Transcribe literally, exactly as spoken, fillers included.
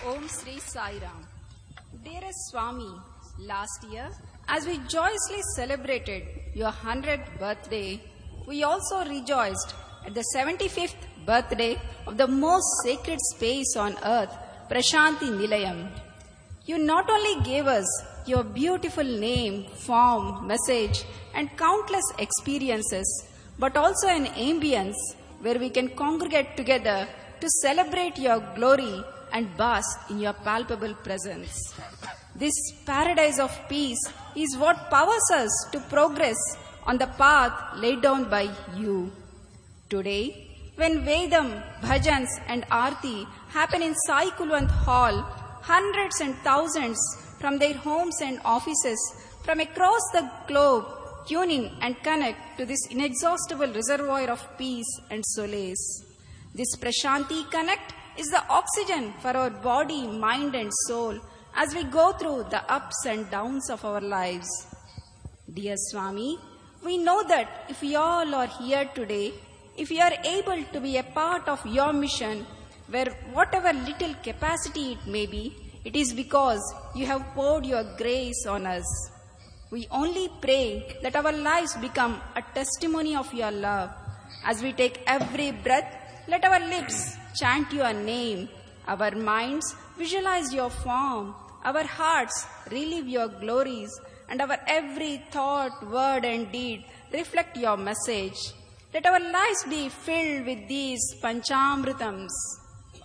Om Sri Sai Ram. Dearest Swami, last year, as we joyously celebrated your hundredth birthday, we also rejoiced at the seventy-fifth birthday of the most sacred space on earth, Prashanti Nilayam. You not only gave us your beautiful name, form, message, and countless experiences, but also an ambience where we can congregate together to celebrate your glory and bask in your palpable presence. This paradise of peace is what powers us to progress on the path laid down by you. Today, when Vedam, Bhajans and Aarti happen in Sai Kulwant Hall, hundreds and thousands from their homes and offices from across the globe tune in and connect to this inexhaustible reservoir of peace and solace. This Prashanti Connect is the oxygen for our body, mind and soul as we go through the ups and downs of our lives. Dear Swami, we know that if we all are here today, if we are able to be a part of your mission, where whatever little capacity it may be, it is because you have poured your grace on us. We only pray that our lives become a testimony of your love. As we take every breath, let our lips chant your name, our minds visualize your form, our hearts relive your glories, and our every thought, word and deed reflect your message. Let our lives be filled with these Panchamritams.